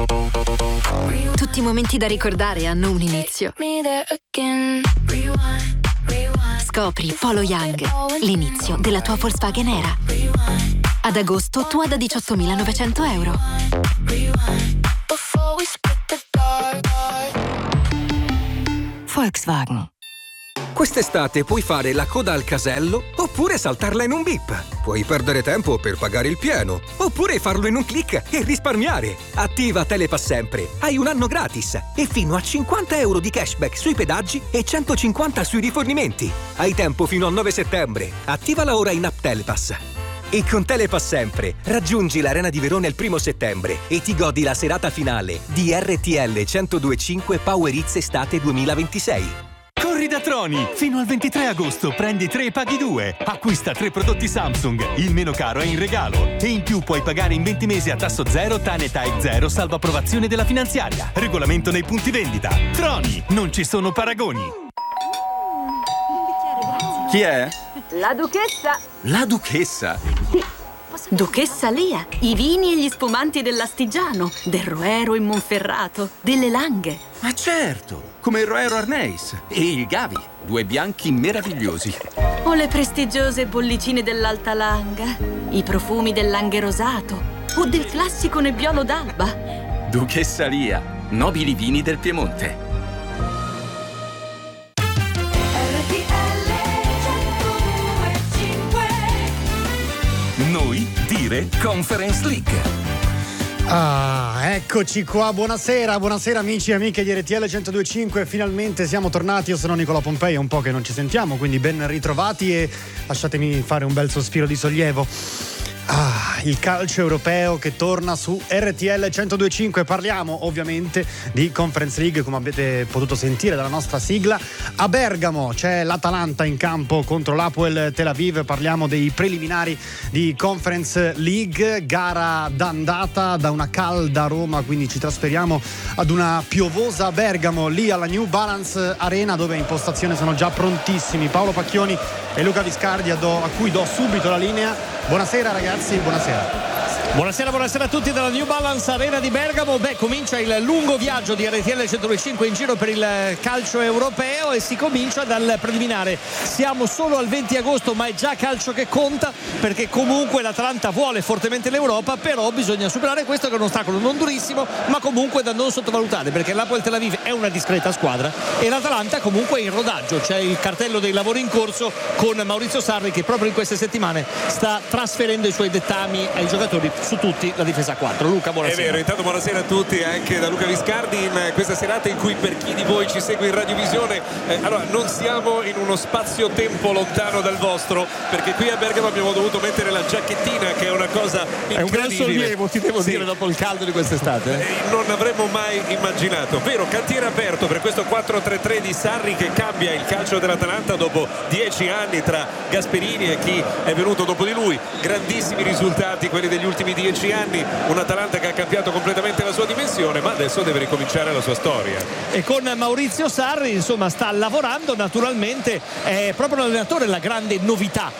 Tutti i momenti da ricordare hanno un inizio. Scopri Polo Young, l'inizio della tua Volkswagen era. Ad agosto tu da 18.900 euro. Volkswagen. Quest'estate puoi fare la coda al casello oppure saltarla in un bip. Puoi perdere tempo per pagare il pieno oppure farlo in un click e risparmiare. Attiva Telepass Sempre. Hai un anno gratis e fino a 50 euro di cashback sui pedaggi e 150 sui rifornimenti. Hai tempo fino al 9 settembre. Attivala ora in app Telepass. E con Telepass Sempre raggiungi l'Arena di Verona il 1 settembre e ti godi la serata finale di RTL 102.5 Power Hits Estate 2026. Corri da Troni! Fino al 23 agosto prendi 3 e paghi 2. Acquista 3 prodotti Samsung. Il meno caro è in regalo. E in più puoi pagare in 20 mesi a tasso zero, TAN e TAEC 0, salvo approvazione della finanziaria. Regolamento nei punti vendita. Troni! Non ci sono paragoni. Chi è? La duchessa. La duchessa? Sì. Duchessa Lia, i vini e gli spumanti dell'Astigiano, del Roero in Monferrato, delle Langhe. Ma certo, come il Roero Arneis e il Gavi, 2 bianchi meravigliosi. O le prestigiose bollicine dell'Alta Langa, i profumi del Langhe rosato o del classico Nebbiolo d'Alba. Duchessa Lia, nobili vini del Piemonte. Noi dire Conference League. Eccoci qua, buonasera amici e amiche di RTL 102.5, finalmente siamo tornati. Io sono Nicola Pompei, è un po' che non ci sentiamo, quindi ben ritrovati e lasciatemi fare un bel sospiro di sollievo. Il calcio europeo che torna su RTL 102.5. Parliamo ovviamente di Conference League, come avete potuto sentire dalla nostra sigla. A Bergamo c'è l'Atalanta in campo contro l'Hapoel Tel Aviv. Parliamo dei preliminari di Conference League, gara d'andata da una calda Roma, quindi ci trasferiamo ad una piovosa Bergamo, lì alla New Balance Arena, dove in postazione sono già prontissimi Paolo Pacchioni e Luca Viscardi, a cui do subito la linea. Buonasera ragazzi, buonasera. Buonasera a tutti dalla New Balance Arena di Bergamo. Comincia il lungo viaggio di RTL 102.5 in giro per il calcio europeo e si comincia dal preliminare. Siamo solo al 20 agosto, ma è già calcio che conta, perché comunque l'Atalanta vuole fortemente l'Europa, però bisogna superare questo, che è un ostacolo non durissimo, ma comunque da non sottovalutare, perché l'Hapoel Tel Aviv è una discreta squadra e l'Atalanta comunque è in rodaggio. C'è il cartello dei lavori in corso con Maurizio Sarri, che proprio in queste settimane sta trasferendo i suoi dettami ai giocatori, su tutti la difesa 4. Luca, buonasera. È vero, intanto buonasera a tutti anche da Luca Viscardi in questa serata in cui, per chi di voi ci segue in radiovisione, allora non siamo in uno spazio-tempo lontano dal vostro, perché qui a Bergamo abbiamo dovuto mettere la giacchettina, che è una cosa incredibile. È un gran sollievo, ti devo dire, dopo il caldo di quest'estate. Non avremmo mai immaginato. Vero, cantiere aperto per questo 4-3-3 di Sarri, che cambia il calcio dell'Atalanta dopo 10 anni tra Gasperini e chi è venuto dopo di lui. Grandissimi risultati quelli degli ultimi 10 anni, un Atalanta che ha cambiato completamente la sua dimensione, ma adesso deve ricominciare la sua storia. E con Maurizio Sarri, insomma, sta lavorando. Naturalmente è proprio l'allenatore la grande novità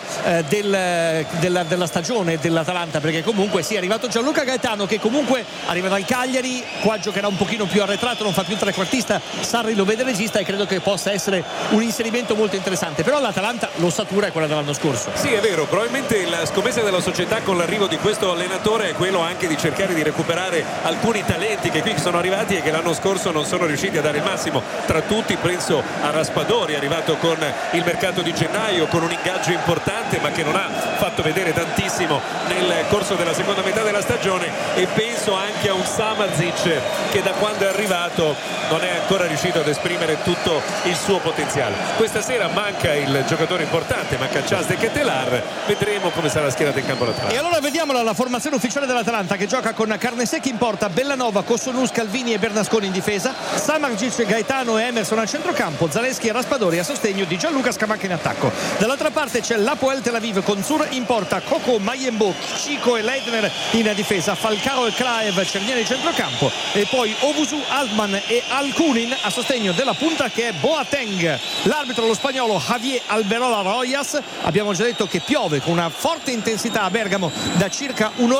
della stagione dell'Atalanta, perché comunque è arrivato Gianluca Gaetano, che comunque arriva dal Cagliari, qua giocherà un pochino più arretrato, non fa più trequartista. Sarri lo vede regista e credo che possa essere un inserimento molto interessante, però l'Atalanta l'ossatura è quella dell'anno scorso. Sì, è vero, probabilmente la scommessa della società con l'arrivo di questo allenatore è quello anche di cercare di recuperare alcuni talenti che qui sono arrivati e che l'anno scorso non sono riusciti a dare il massimo. Tra tutti penso a Raspadori, arrivato con il mercato di gennaio con un ingaggio importante, ma che non ha fatto vedere tantissimo nel corso della seconda metà della stagione, e penso anche a un Samardžić che da quando è arrivato non è ancora riuscito ad esprimere tutto il suo potenziale. Questa sera manca il giocatore importante, manca Charles De Ketelaere. Vedremo come sarà schierata in campo l'Atalanta. E allora vediamola la formazione ufficiale dell'Atalanta, che gioca con Carnesecchi in porta, Bellanova, Cossonus, Calvini e Bernasconi in difesa, Samardžić, Gaetano e Emerson al centrocampo, Zaleschi e Raspadori a sostegno di Gianluca Scamacca in attacco. Dall'altra parte c'è l'Hapoel Tel Aviv con Zur in porta, Coco, Mayembo, Chico e Leitner in difesa, Falcao e Kraev, Cernieri in centrocampo, e poi Ovusu, Altman e Alcunin a sostegno della punta, che è Boateng. L'arbitro, lo spagnolo Javier Alberola Royas. Abbiamo già detto che piove con una forte intensità a Bergamo da circa un'ora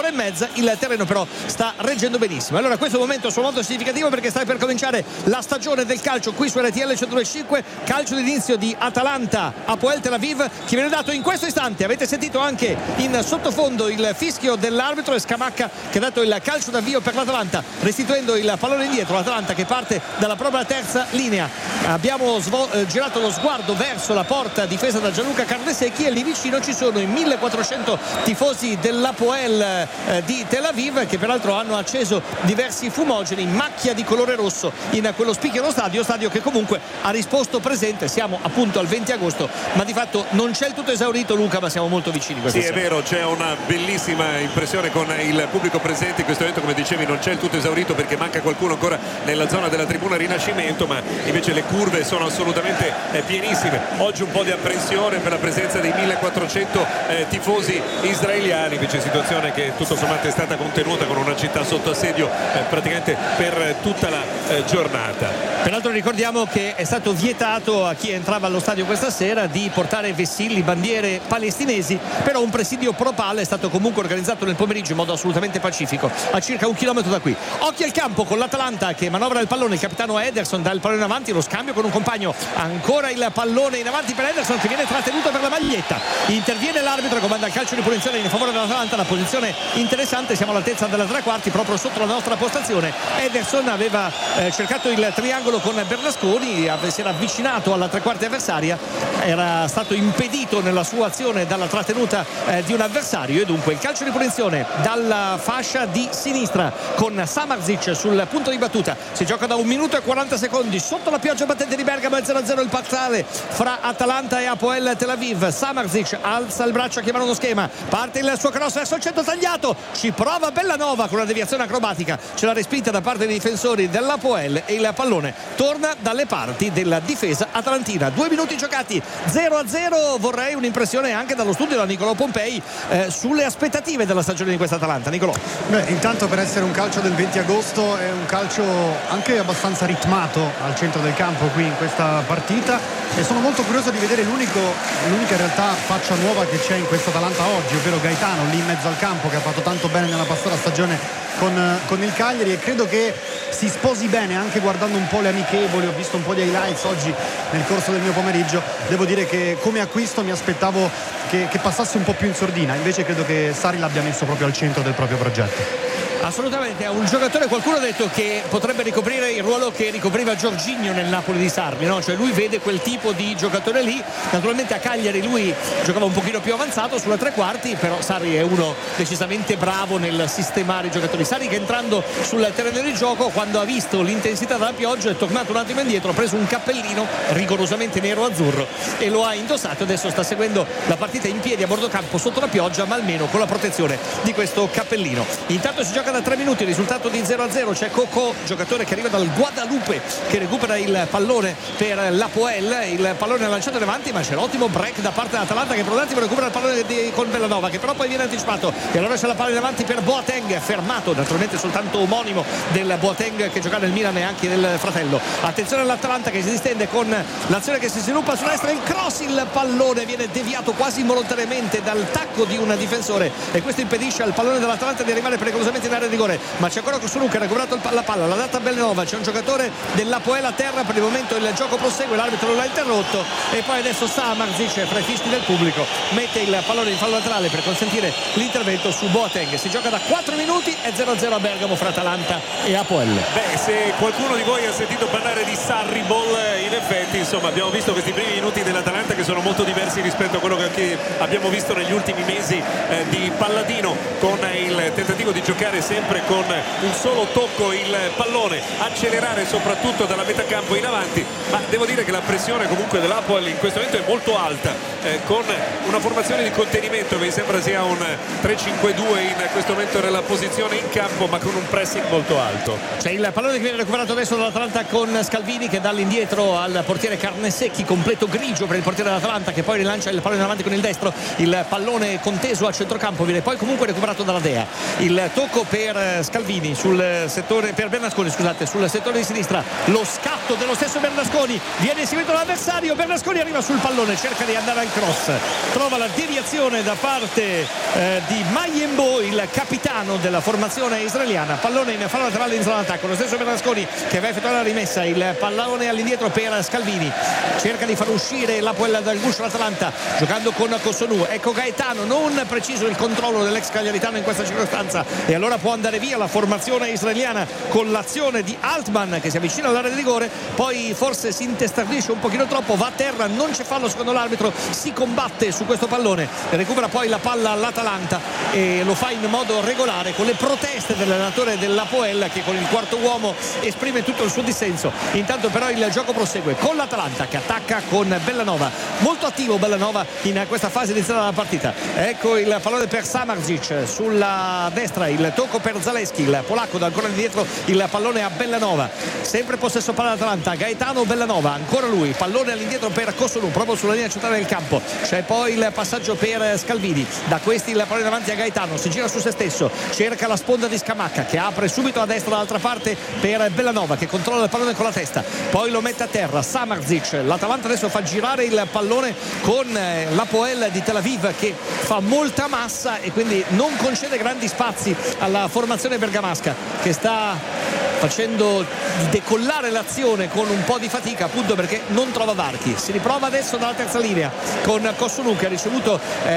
mezz'ora e mezza. Il terreno però sta reggendo benissimo. Allora questo momento è molto significativo perché sta per cominciare la stagione del calcio qui su RTL 102.5, calcio d'inizio di Atalanta Hapoel Tel Aviv, che viene dato in questo istante. Avete sentito anche in sottofondo il fischio dell'arbitro, e Scamacca che ha dato il calcio d'avvio per l'Atalanta, restituendo il pallone indietro. L'Atalanta che parte dalla propria terza linea. Abbiamo girato lo sguardo verso la porta difesa da Gianluca Carnesecchi, e lì vicino ci sono i 1400 tifosi dell'Hapoel di Tel Aviv, che peraltro hanno acceso diversi fumogeni, macchia di colore rosso in quello spicchio dello stadio che comunque ha risposto presente. Siamo appunto al 20 agosto, ma di fatto non c'è il tutto esaurito, Luca, ma siamo molto vicini questa sera. È vero, c'è una bellissima impressione con il pubblico presente in questo momento. Come dicevi, non c'è il tutto esaurito perché manca qualcuno ancora nella zona della tribuna Rinascimento, ma invece le curve sono assolutamente pienissime. Oggi un po' di apprensione per la presenza dei 1400 tifosi israeliani, invece situazione che tutto sommato è stata contenuta con una città sotto assedio praticamente per tutta la giornata. Peraltro ricordiamo che è stato vietato a chi entrava allo stadio questa sera di portare vessilli, bandiere palestinesi, però un presidio pro-pal è stato comunque organizzato nel pomeriggio in modo assolutamente pacifico a circa 1 chilometro da qui. Occhio al campo con l'Atalanta che manovra il pallone, il capitano Ederson dà il pallone in avanti, lo scambio con un compagno, ancora il pallone in avanti per Ederson che viene trattenuto per la maglietta, interviene l'arbitro, comanda il calcio di punizione in favore dell'Atalanta. Una posizione interessante, siamo all'altezza della tre quarti, proprio sotto la nostra postazione. Ederson aveva cercato il triangolo con Bernasconi, si era avvicinato alla tre quarti avversaria, era stato impedito nella sua azione dalla trattenuta di un avversario, e dunque il calcio di punizione dalla fascia di sinistra con Samardzic sul punto di battuta. Si gioca da 1 minuto e 40 secondi sotto la pioggia battente di Bergamo, 0-0 il parziale fra Atalanta e Hapoel Tel Aviv. Samardzic alza il braccio a chiamare uno schema, parte il suo cross verso il centro tagliato, ci prova Bellanova con una deviazione acrobatica, ce l'ha respinta da parte dei difensori dell'Hapoel e il pallone torna dalle parti della difesa atalantina. 2 minuti giocati, 0-0. Vorrei un'impressione anche dallo studio da Nicolò Pompei sulle aspettative della stagione di questa Atalanta. Nicolò. Intanto per essere un calcio del 20 agosto è un calcio anche abbastanza ritmato al centro del campo qui in questa partita, e sono molto curioso di vedere l'unica in realtà faccia nuova che c'è in questa Atalanta oggi, ovvero Gaetano lì in mezzo al campo, che ha fatto tanto bene nella passata stagione con il Cagliari, e credo che si sposi bene anche guardando un po' le amichevoli. Ho visto un po' di highlights oggi nel corso del mio pomeriggio. Devo dire che come acquisto mi aspettavo che passasse un po' più in sordina, invece credo che Sarri l'abbia messo proprio al centro del proprio progetto. Assolutamente, è un giocatore, qualcuno ha detto che potrebbe ricoprire il ruolo che ricopriva Jorginho nel Napoli di Sarri, no? Cioè lui vede quel tipo di giocatore lì. Naturalmente a Cagliari lui giocava un pochino più avanzato sulla tre quarti, però Sarri è uno decisamente bravo nel sistemare i giocatori. Sarri che entrando sul terreno di gioco, quando ha visto l'intensità della pioggia, è tornato un attimo indietro, ha preso un cappellino rigorosamente nero-azzurro e lo ha indossato. Adesso sta seguendo la partita in piedi a bordo campo sotto la pioggia, ma almeno con la protezione di questo cappellino. Intanto si gioca da 3 minuti, risultato di 0-0. C'è Coco, giocatore che arriva dal Guadalupe, che recupera il pallone per l'Hapoel. Il pallone è lanciato in avanti, ma c'è l'ottimo break da parte dell'Atalanta, che per un attimo recupera il pallone con Bellanova, che però poi viene anticipato, e allora c'è la palla in avanti per Boateng, fermato naturalmente soltanto omonimo del Boateng che gioca nel Milan e anche del fratello. Attenzione all'Atalanta che si distende con l'azione che si sviluppa sulla destra, il cross, il pallone viene deviato quasi involontariamente dal tacco di un difensore, e questo impedisce al pallone dell'Atalanta di arrivare pericolosamente in area di rigore. Ma c'è ancora Kosunu che ha recuperato la palla, l'ha data a Bellanova, c'è un giocatore dell'Hapoel a terra, per il momento il gioco prosegue, l'arbitro non l'ha interrotto, e poi adesso Samardzic fra i fischi del pubblico mette il pallone in fallo laterale per consentire l'intervento su Boateng. Si gioca da 4 minuti e 0-0 a Bergamo fra Atalanta e Hapoel. Se qualcuno di voi ha sentito parlare di Sarribol, in effetti insomma abbiamo visto questi primi minuti dell'Atalanta che sono molto diversi rispetto a quello che abbiamo visto negli ultimi mesi di Palladino, con il tentativo di giocare sempre con un solo tocco il pallone, accelerare soprattutto dalla metà campo in avanti. Ma devo dire che la pressione comunque dell'Hapoel in questo momento è molto alta, con una formazione di contenimento che mi sembra sia un 3-5-2 in questo momento nella posizione in campo, ma con un pressing molto alto. C'è il pallone che viene recuperato adesso dall'Atalanta con Scalvini che dà all'indietro al portiere Carnesecchi, completo grigio per il portiere dell'Atalanta, che poi rilancia il pallone in avanti con il destro. Il pallone conteso a centrocampo viene poi comunque recuperato dalla Dea. Il tocco per per Scalvini sul settore, per Bernasconi scusate, sul settore di sinistra. Lo scatto dello stesso Bernasconi, viene seguito dall'avversario. Bernasconi arriva sul pallone, cerca di andare al cross, trova la deviazione da parte di Mayembo, il capitano della formazione israeliana. Pallone in fallo laterale in zona d'attacco, lo stesso Bernasconi che va a effettuare la rimessa, il pallone all'indietro per Scalvini, cerca di far uscire l'Apoel dal guscio l'Atalanta giocando con Cossonu. Ecco Gaetano, non preciso il controllo dell'ex cagliaritano in questa circostanza, e allora può andare via la formazione israeliana con l'azione di Altman che si avvicina all'area di rigore, poi forse si intestardisce un pochino troppo, va a terra, non c'è fallo secondo l'arbitro, si combatte su questo pallone, recupera poi la palla all'Atalanta e lo fa in modo regolare con le proteste dell'allenatore dell'Apoel che con il quarto uomo esprime tutto il suo dissenso. Intanto però il gioco prosegue con l'Atalanta che attacca con Bellanova, molto attivo Bellanova in questa fase iniziale della partita. Ecco il pallone per Samardzic sulla destra, il tocco per Zalewski, il polacco da ancora indietro, il pallone a Bellanova, sempre possesso palla l'Atalanta, Gaetano Bellanova, ancora lui, pallone all'indietro per Cossonu proprio sulla linea centrale del campo, c'è poi il passaggio per Scalvini, da questi il pallone davanti a Gaetano, si gira su se stesso, cerca la sponda di Scamacca che apre subito a destra dall'altra parte per Bellanova che controlla il pallone con la testa, poi lo mette a terra Samardzic. L'Atalanta adesso fa girare il pallone con l'Apoel di Tel Aviv che fa molta massa e quindi non concede grandi spazi alla formazione bergamasca che sta facendo decollare l'azione con un po' di fatica appunto perché non trova varchi. Si riprova adesso dalla terza linea con Cossonu che ha ricevuto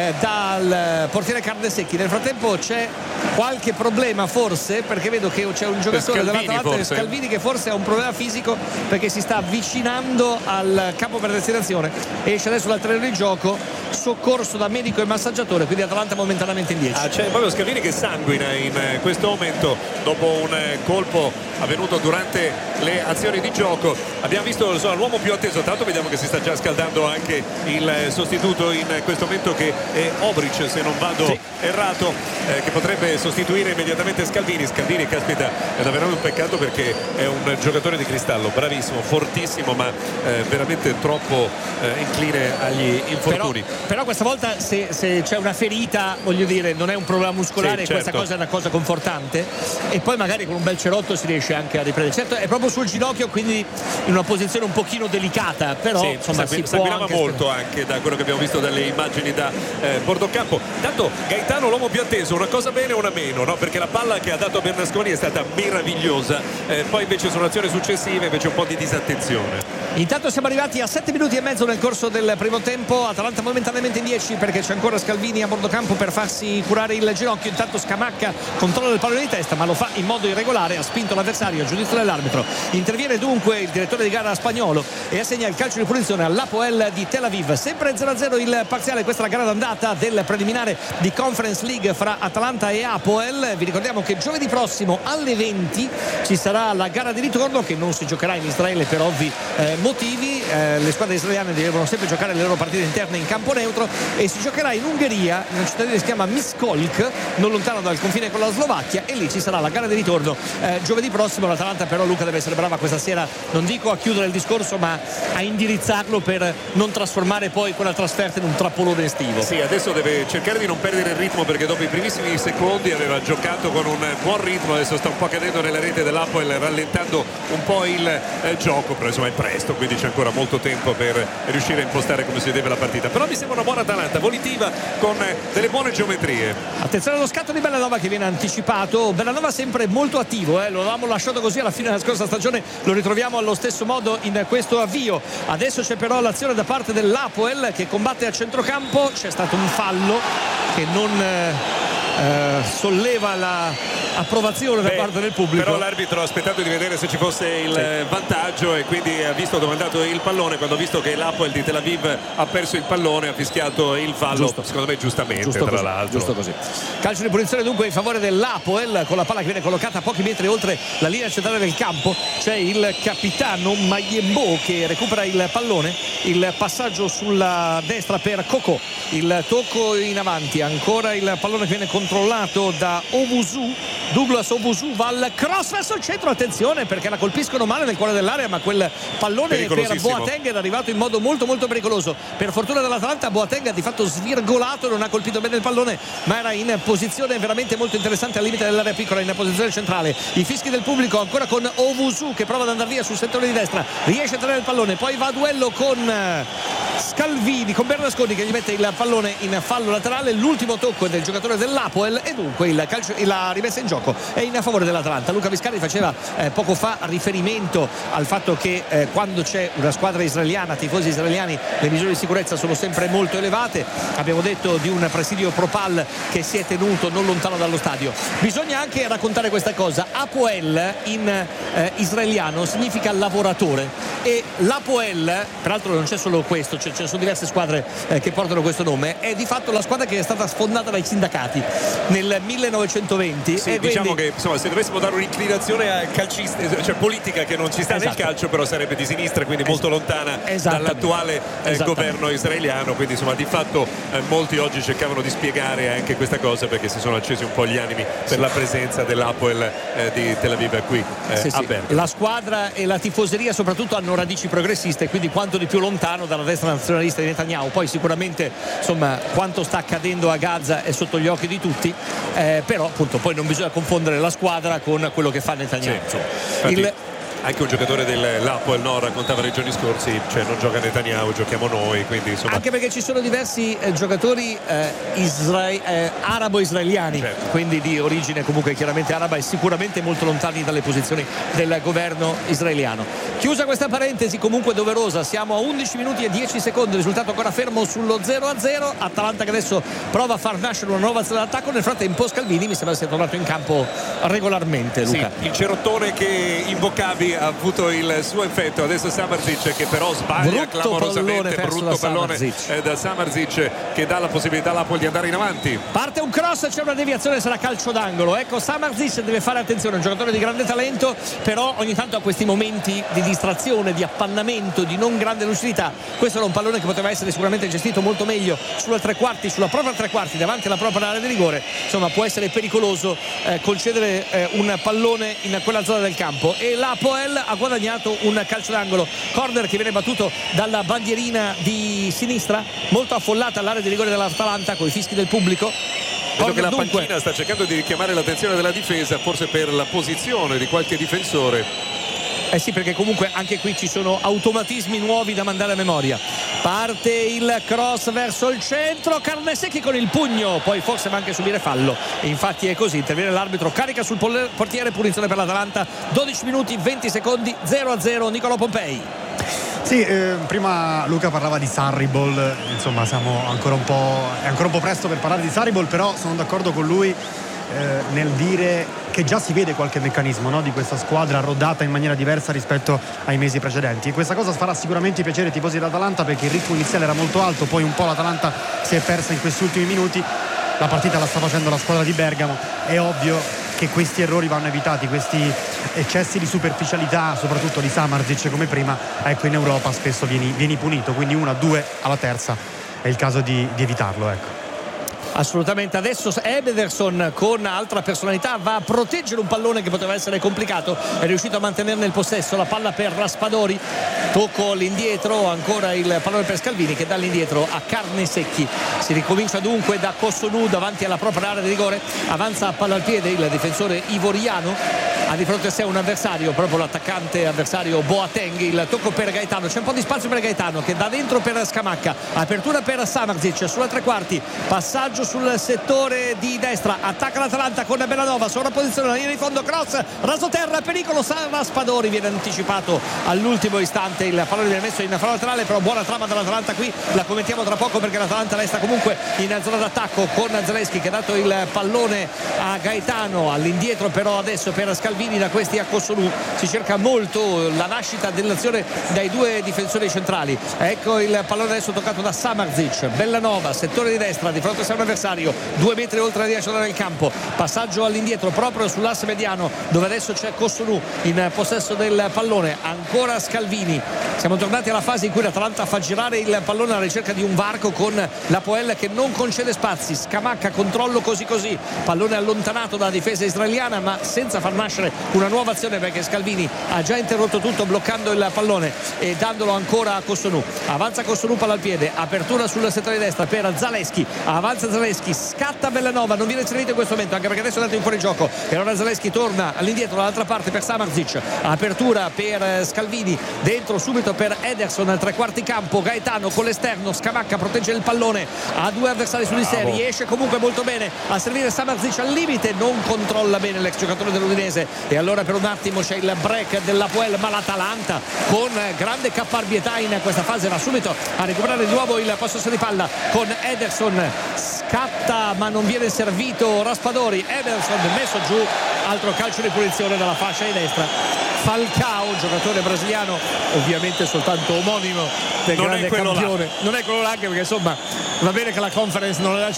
dal portiere Carnesecchi. Nel frattempo c'è qualche problema forse perché vedo che c'è un giocatore dell'Atalanta, Scalvini, che forse ha un problema fisico perché si sta avvicinando al campo per destinazione, esce adesso dal terreno di gioco, soccorso da medico e massaggiatore, quindi Atalanta momentaneamente in 10. C'è proprio Scalvini che sanguina in questo momento dopo un colpo avvenuto durante le azioni di gioco. Abbiamo visto l'uomo più atteso, tanto vediamo che si sta già scaldando anche il sostituto in questo momento che è Obric, se non vado errato, che potrebbe sostituire immediatamente Scalvini. Scalvini, caspita, è davvero un peccato perché è un giocatore di cristallo, bravissimo, fortissimo, ma veramente troppo incline agli infortuni. Però questa volta se c'è una ferita, voglio dire, non è un problema muscolare, certo. Questa cosa è una cosa confortante e poi magari con un bel cerotto si riesce anche a riprendere. Certo è proprio sul ginocchio, quindi in una posizione un pochino delicata, però insomma si può sanguinava molto anche da quello che abbiamo visto dalle immagini da bordocampo. Tanto Gaetano l'uomo più atteso, una cosa bene e una meno, no? Perché la palla che ha dato Bernasconi è stata meravigliosa, poi invece sono azioni successive invece un po' di disattenzione. Intanto siamo arrivati a 7 minuti e mezzo nel corso del primo tempo, Atalanta momentaneamente in 10 perché c'è ancora Scalvini a bordocampo per farsi curare il ginocchio. Intanto Scamacca controlla il pallone di testa ma lo fa in modo irregolare, ha spinto l'avversario a giudizio dell'arbitro. Interviene dunque il direttore di gara spagnolo e assegna il calcio di punizione all'Apoel di Tel Aviv. Sempre 0-0 il parziale, questa è la gara d'andata del preliminare di Conference League fra Atalanta e Apoel. Vi ricordiamo che giovedì prossimo alle 20 ci sarà la gara di ritorno che non si giocherà in Israele per ovvi motivi. Le squadre israeliane devono sempre giocare le loro partite interne in campo neutro e si giocherà in Ungheria, in una cittadina che si chiama Miskolc, non lontano dal confine con la Slovacchia, e lì ci sarà la gara di ritorno giovedì prossimo. L'Atalanta però, Luca, deve essere brava questa sera, non dico a chiudere il discorso ma a indirizzarlo per non trasformare poi quella trasferta in un trappolone estivo. Sì, adesso deve cercare di non perdere il ritmo perché dopo i primissimi secondi aveva giocato con un buon ritmo, adesso sta un po' cadendo nella rete dell'Apoel, rallentando un po' il gioco, però insomma è presto, quindi c'è ancora molto tempo per riuscire a impostare come si deve la partita. Però mi sembra una buona Atalanta, volitiva, con delle buone geometrie. Attenzione allo scatto di Bellanova che viene anticipato. Bellanova sempre molto attivo, lo avevamo lasciato così alla fine della scorsa stagione, lo ritroviamo allo stesso modo in questo avvio. Adesso c'è però l'azione da parte dell'Apoel che combatte a centrocampo, c'è stato un fallo che non solleva la approvazione da parte del pubblico. Però l'arbitro ha aspettato di vedere se ci fosse il vantaggio e quindi ha visto dove è andato il pallone. Quando ha visto che l'Apoel di Tel Aviv ha perso il pallone ha fischiato il fallo, secondo me giustamente, tra l'altro. Giusto così. Calcio di punizione dunque in favore dell'Apoel con la palla che viene collocata a pochi metri oltre la linea centrale del campo. C'è il capitano Mayembo che recupera il pallone, il passaggio sulla destra per Coco, il tocco in avanti, ancora il pallone che viene controllato da Owusu Douglas Obusu va al cross verso il centro, attenzione perché la colpiscono male nel cuore dell'area, ma quel pallone per Boateng era arrivato in modo molto molto pericoloso. Per fortuna dell'Atalanta Boateng ha di fatto svirgolato, non ha colpito bene il pallone, ma era in posizione veramente molto interessante al limite dell'area piccola, in posizione centrale. I fischi del pubblico ancora con Obusu che prova ad andare via sul settore di destra, riesce a tenere il pallone, poi va a duello con Scalvini, con Bernasconi che gli mette il pallone in fallo laterale. L'ultimo tocco è del giocatore dell'Apoel e dunque la rimessa in gioco è in favore dell'Atalanta. Luca Viscardi faceva poco fa riferimento al fatto che quando c'è una squadra israeliana, tifosi israeliani, le misure di sicurezza sono sempre molto elevate. Abbiamo detto di un presidio Propal che si è tenuto non lontano dallo stadio. Bisogna anche raccontare questa cosa: Apoel in israeliano significa lavoratore, e l'Apoel, peraltro non c'è solo questo, ci sono diverse squadre che portano questo nome, è di fatto la squadra che è stata sfondata dai sindacati nel 1920. Sì, diciamo che insomma, se dovessimo dare un'inclinazione calcistica, cioè politica, che non ci sta nel calcio, però sarebbe di sinistra, quindi molto lontana dall'attuale governo israeliano. Quindi insomma di fatto molti oggi cercavano di spiegare anche questa cosa, perché si sono accesi un po' gli animi per la presenza dell'Apoel di Tel Aviv qui a Bergamo. La squadra e la tifoseria soprattutto hanno radici progressiste, quindi quanto di più lontano dalla destra nazionalista di Netanyahu. Poi sicuramente insomma quanto sta accadendo a Gaza è sotto gli occhi di tutti, però appunto poi non bisogna confondere la squadra con quello che fa Netanyahu. Anche un giocatore dell'Apoel raccontava nei giorni scorsi, cioè non gioca Netanyahu, giochiamo noi, quindi insomma... Anche perché ci sono diversi giocatori arabo-israeliani, quindi di origine comunque chiaramente araba e sicuramente molto lontani dalle posizioni del governo israeliano. Chiusa questa parentesi comunque doverosa, siamo a 11 minuti e 10 secondi, risultato ancora fermo sullo 0-0. Atalanta che adesso prova a far nascere una nuova azione d'attacco. Nel frattempo Scalvini mi sembra sia tornato in campo regolarmente, Luca. Sì, il cerottone che invocavi ha avuto il suo effetto. Adesso Samardzic che però sbaglia clamorosamente, brutto pallone da Samardzic che dà la possibilità all'Apoel di andare in avanti. Parte un cross, c'è una deviazione, sarà calcio d'angolo. Ecco, Samardzic deve fare attenzione, è un giocatore di grande talento, però ogni tanto ha questi momenti di distrazione, di appannamento, di non grande lucidità. Questo era un pallone che poteva essere sicuramente gestito molto meglio sulla propria tre quarti davanti alla propria area di rigore. Insomma, può essere pericoloso concedere un pallone in quella zona del campo, e l'Apoel ha guadagnato un calcio d'angolo. Corner che viene battuto dalla bandierina di sinistra, molto affollata all'area di rigore dell'Atalanta con i fischi del pubblico. Vedo che la panchina sta cercando di richiamare l'attenzione della difesa, forse per la posizione di qualche difensore. Sì, perché comunque anche qui ci sono automatismi nuovi da mandare a memoria. Parte il cross verso il centro, Carnesecchi con il pugno, poi forse va anche a subire fallo, e infatti è così, interviene l'arbitro, carica sul portiere, punizione per l'Atalanta. 12 minuti 20 secondi, 0-0. Nicolò Pompei. Sì, prima Luca parlava di Sarribol, insomma è ancora un po' presto per parlare di Sarribol, però sono d'accordo con lui nel dire che già si vede qualche meccanismo, no, di questa squadra rodata in maniera diversa rispetto ai mesi precedenti, e questa cosa farà sicuramente piacere ai tifosi dell'Atalanta, perché il ritmo iniziale era molto alto, poi un po' l'Atalanta si è persa in questi ultimi minuti. La partita la sta facendo la squadra di Bergamo, è ovvio che questi errori vanno evitati, questi eccessi di superficialità, soprattutto di Samardzic come prima, ecco, in Europa spesso vieni punito, quindi 1-2 alla terza è il caso di evitarlo, ecco. Assolutamente. Adesso Ederson con altra personalità va a proteggere un pallone che poteva essere complicato, è riuscito a mantenerne il possesso. La palla per Raspadori, tocco all'indietro, ancora il pallone per Scalvini che dà all'indietro a Carnesecchi. Si ricomincia dunque da Cossonu davanti alla propria area di rigore, avanza a palla al piede il difensore ivoriano, ha di fronte a sé un avversario, proprio l'attaccante avversario Boateng. Il tocco per Gaetano, c'è un po' di spazio per Gaetano che dà dentro per Scamacca, apertura per Samardzic sulla tre quarti, passaggio sul settore di destra, attacca l'Atalanta con Bellanova, sovrapposizione alla linea di fondo, cross, rasoterra, pericolo, Raspadori viene anticipato all'ultimo istante, il pallone viene messo in fallo laterale, però buona trama dall'Atalanta. Qui la commentiamo tra poco perché l'Atalanta resta comunque in zona d'attacco con Zalewski che ha dato il pallone a Gaetano, all'indietro però adesso per Scalvini Scalvini da questi a Cossonù. Si cerca molto la nascita dell'azione dai due difensori centrali. Ecco il pallone adesso toccato da Samardzic. Bellanova, settore di destra, di fronte a un avversario, 2 metri oltre la diagonale del campo. Passaggio all'indietro proprio sull'asse mediano, dove adesso c'è Cossonù in possesso del pallone. Ancora Scalvini. Siamo tornati alla fase in cui l'Atalanta fa girare il pallone alla ricerca di un varco, con l'Hapoel che non concede spazi. Scamacca, controllo così, pallone allontanato dalla difesa israeliana, ma senza far nascere una nuova azione, perché Scalvini ha già interrotto tutto bloccando il pallone e dandolo ancora a Cossonù. Avanza Cossonù, palla al piede, apertura sul settore di destra per Zalewski, avanza Zalewski, scatta Bellanova, non viene inserito in questo momento anche perché adesso è andato in fuorigioco, e allora Zalewski torna all'indietro dall'altra parte per Samardzic, apertura per Scalvini, dentro subito per Ederson al 3/4 campo. Gaetano con l'esterno, Scamacca protegge il pallone, ha 2 avversari su di sé, riesce comunque molto bene a servire Samardzic al limite, non controlla bene l'ex giocatore dell'Udinese, e allora per un attimo c'è il break dell'Hapoel, ma l'Atalanta con grande caparbietà in questa fase va subito a recuperare di nuovo il possesso di palla con Ederson. Scatta ma non viene servito Raspadori, Ederson messo giù, altro calcio di punizione dalla fascia di destra. Falcao, giocatore brasiliano, ovviamente soltanto omonimo del grande campione, non è quello là, anche perché insomma va bene che la Conference non le dà